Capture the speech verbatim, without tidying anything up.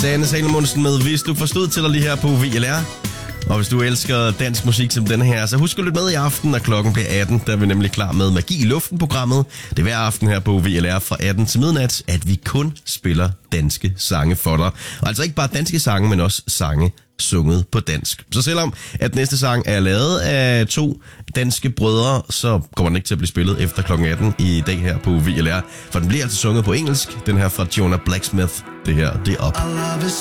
Sanne Salomonsen med Hvis du forstod til dig lige her på V L R. Og hvis du elsker dansk musik som den her, så husk at lytte med i aften, når klokken bliver atten. Der er vi nemlig klar med Magi i Luften-programmet. Det er hver aften her på V L R fra atten til midnat, at vi kun spiller danske sange for dig. Og altså ikke bare danske sange, men også sange sunget på dansk. Så selvom at næste sang er lavet af to danske brødre, så kommer den ikke til at blive spillet efter klokken atten i dag her på V L R. For den bliver altså sunget på engelsk. Den her fra Jonah Blacksmith. Det her, det er op.